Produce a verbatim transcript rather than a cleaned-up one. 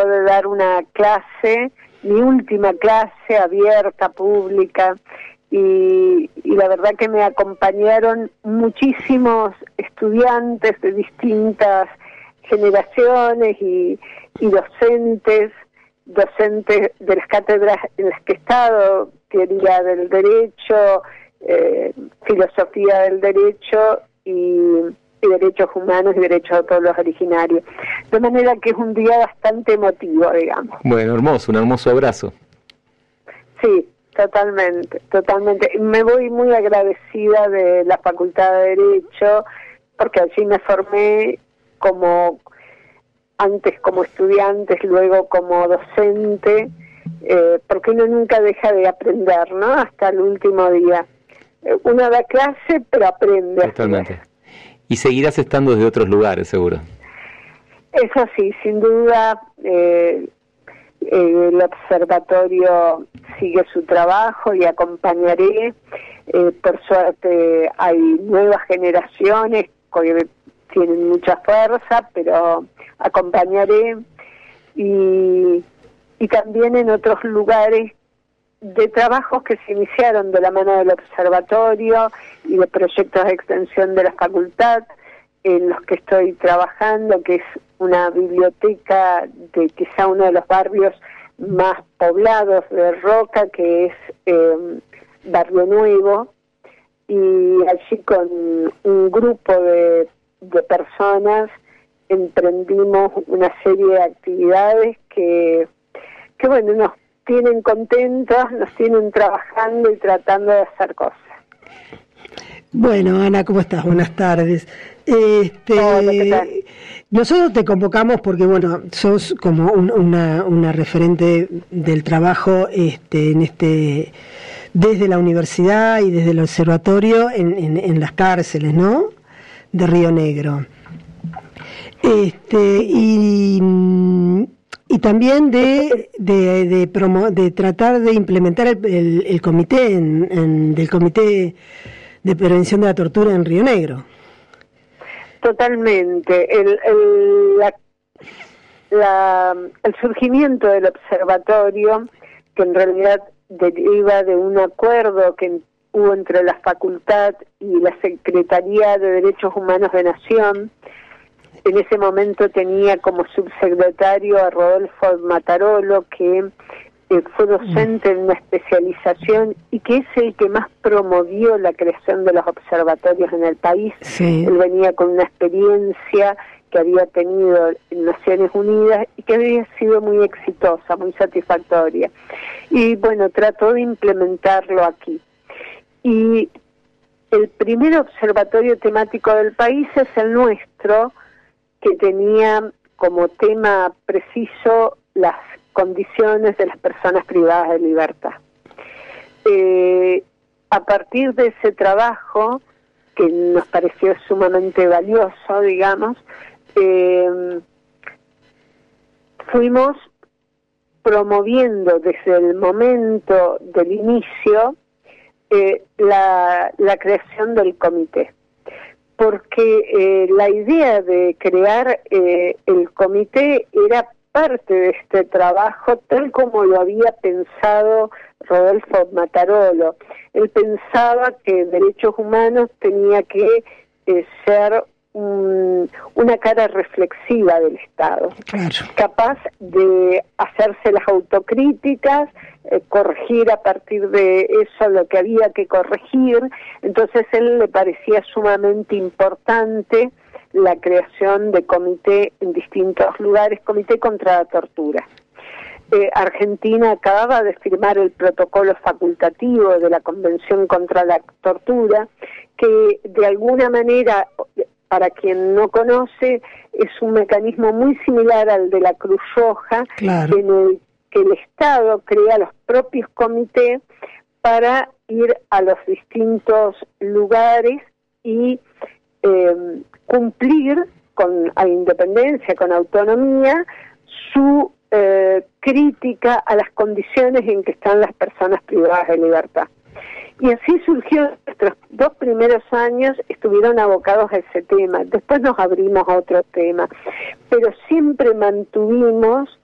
de dar una clase, mi última clase abierta, pública, y, y la verdad que me acompañaron muchísimos estudiantes de distintas generaciones y, y docentes, docentes de las cátedras en las que he estado, teoría del derecho, eh, filosofía del derecho y, y derechos humanos y derechos de pueblos originarios. De manera que es un día bastante emotivo, digamos. Bueno, hermoso, un hermoso abrazo. Sí, totalmente, totalmente. Me voy muy agradecida de la Facultad de Derecho, porque allí me formé como antes como estudiante, luego como docente, eh, porque uno nunca deja de aprender, ¿no? Hasta el último día. Uno da clase, pero aprende. Totalmente. Y seguirás estando desde otros lugares, seguro. Eso sí, sin duda, eh, eh, el observatorio sigue su trabajo y acompañaré. Eh, por suerte hay nuevas generaciones que tienen mucha fuerza, pero acompañaré. Y, y también en otros lugares de trabajos que se iniciaron de la mano del observatorio y de proyectos de extensión de la facultad, en los que estoy trabajando, que es una biblioteca de quizá uno de los barrios más poblados de Roca, que es eh, Barrio Nuevo, y allí con un grupo de, de personas emprendimos una serie de actividades que, que bueno, nos tienen contentos, nos tienen trabajando y tratando de hacer cosas. Bueno, Ana, ¿cómo estás? Buenas tardes. Este, Hola, ¿qué tal? Nosotros te convocamos porque, bueno, sos como un, una, una referente del trabajo este, en este desde la universidad y desde el observatorio en, en, en las cárceles, ¿no? De Río Negro. Este, y... Y también de de de, promo, de tratar de implementar el, el, el comité en, en, del comité de prevención de la tortura en Río Negro. Totalmente. El el, la, la, el surgimiento del observatorio, que en realidad deriva de un acuerdo que hubo entre la facultad y la Secretaría de Derechos Humanos de Nación. En ese momento tenía como subsecretario a Rodolfo Matarolo, que eh, fue docente en una especialización y que es el que más promovió la creación de los observatorios en el país. Sí. Él venía con una experiencia que había tenido en Naciones Unidas y que había sido muy exitosa, muy satisfactoria. Y bueno, trató de implementarlo aquí. Y el primer observatorio temático del país es el nuestro, que tenía como tema preciso las condiciones de las personas privadas de libertad. Eh, a partir de ese trabajo, que nos pareció sumamente valioso, digamos, eh, fuimos promoviendo desde el momento del inicio eh, la, la creación del comité. Porque eh, la idea de crear eh, el comité era parte de este trabajo, tal como lo había pensado Rodolfo Matarolo. Él pensaba que derechos humanos tenía que eh, ser un, una cara reflexiva del Estado, Claro. capaz de hacerse las autocríticas, eh, corregir a partir de eso lo que había que corregir. Entonces a él le parecía sumamente importante la creación de comité en distintos lugares, comité contra la tortura. Eh, Argentina acababa de firmar el protocolo facultativo de la Convención contra la Tortura, que de alguna manera, para quien no conoce, es un mecanismo muy similar al de la Cruz Roja, Claro. en el que el Estado crea los propios comités para ir a los distintos lugares y eh, cumplir con a independencia, con autonomía, su eh, crítica a las condiciones en que están las personas privadas de libertad. Y así surgió, nuestros dos primeros años estuvieron abocados a ese tema, después nos abrimos a otro tema, pero siempre mantuvimos